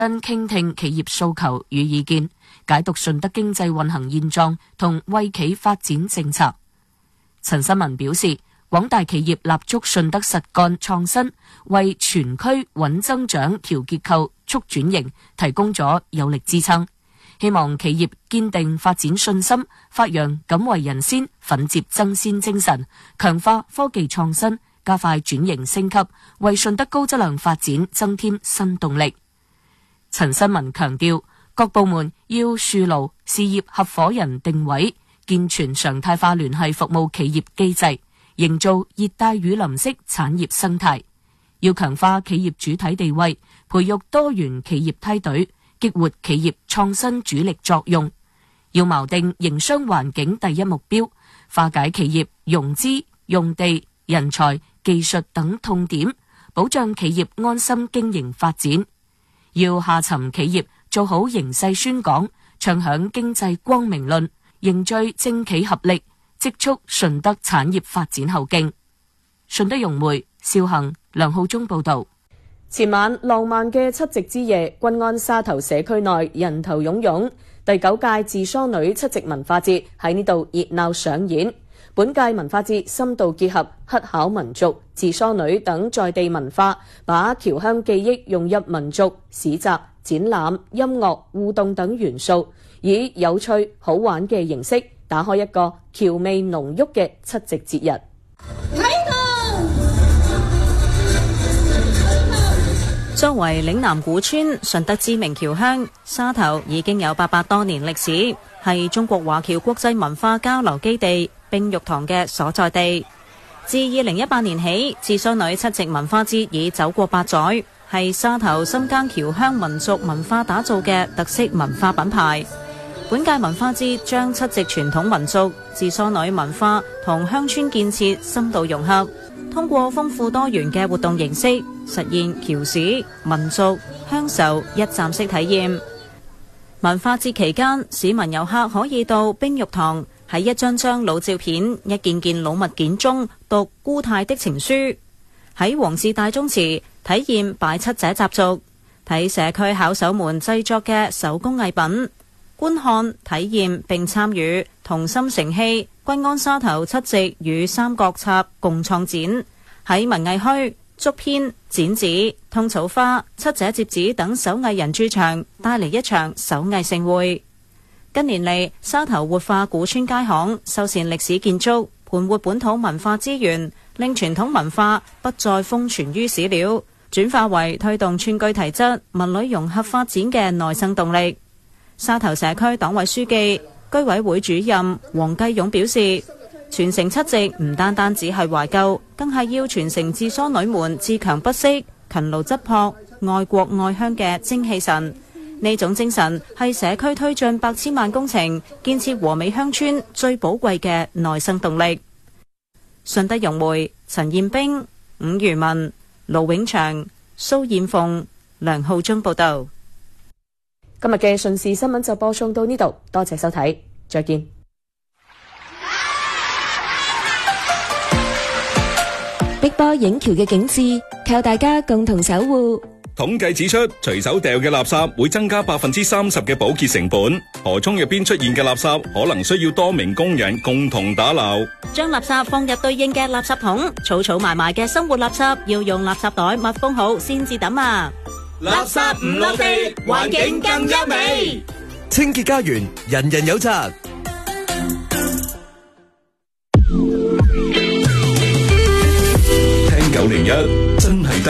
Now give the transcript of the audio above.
傾聽企業訴求與意見，解讀順德經濟運行現狀同為企發展政策。陳新文表示，廣大企業立足順德實幹創新，為全區穩增長、調結構、促轉型提供咗有力支撐。希望企業堅定發展信心，發揚敢為人先、奮楫爭先精神，強化科技創新，加快轉型升級，為順德高質量發展增添新動力。陳新文強調，各部門要樹牢事業合夥人定位，健全常態化聯繫服務企業機制，營造熱帶雨林式產業生態。要強化企業主體地位，培育多元企業梯隊，激活企業創新主力作用。要錨定營商環境第一目標，化解企業融資、用地、人才、技術等痛點，保障企業安心經營發展。要下沉企業，做好形勢宣講，唱響經濟光明論，凝聚政企合力，積蓄順德產業發展後勁。順德融媒邵恒、梁浩忠報道。 前晚浪漫嘅七夕之夜，均安沙頭社區內人頭湧湧。第9屆自梳女七夕文化節喺呢度熱鬧上演。本屆文化節深度結合乞巧民族、自梳女等在地文化，把僑鄉記憶融入民族市集、展覽、音樂、互動等元素，以有趣好玩嘅形式，打開一個僑味濃郁嘅七夕節日。 作為嶺南古村、順德知名僑鄉，沙頭已經有800多年歷史，係中國華僑國際文化交流基地冰玉堂嘅所在地。自2018年起，自梳女七夕文化節已走過8載，係沙頭深耕僑鄉民族文化打造嘅特色文化品牌。本屆文化節將七夕傳統民俗、自梳女文化同鄉村建設深度融合，通過豐富多元嘅活動形式，實現僑史、民俗、鄉愁一站式體驗。文化節期間，市民遊客可以到冰玉堂，喺一張張老照片、一件件老物件中讀姑太的情書；喺皇氏大宗祠體驗擺七姐習俗；睇社區巧手們製作嘅手工藝品；觀看、體驗並參與同心成器均安沙頭七夕與三角插共創展；喺文藝墟、竹編、剪紙、通草花、七姐折紙等手藝人駐場，帶嚟一場手藝盛會。近年嚟，沙頭活化古村街巷，修繕歷史建築，盤活本土文化資源，令傳統文化不再封存於史料，轉化為推動村居體質、文旅融合發展嘅內生動力。沙頭社區黨委書記、居委會主任黃繼勇表示，傳承七夕唔單單只係懷舊，更係要傳承自梳女們自強不息、勤勞質樸、愛國愛鄉嘅精氣神。呢種精神係社區推進8千萬工程、建設和美鄉村最寶貴嘅內生動力。順德融媒陳燕冰、伍如文、盧永祥、蘇燕鳳、梁浩忠報道。 今日嘅順時新聞就播送到呢度，多謝收睇，再見。 碧波影橋嘅景致靠大家共同守護。 統計指出，隨手掉嘅垃圾會增加30%嘅保潔成本。河涌入邊出現嘅垃圾可能需要多名工人共同打撈。 將垃圾放入對應嘅垃圾桶，儲埋埋嘅生活垃圾要用垃圾袋密封好先至抌啊！ 垃圾唔落地，環境更優美。 清潔家園，人人有責。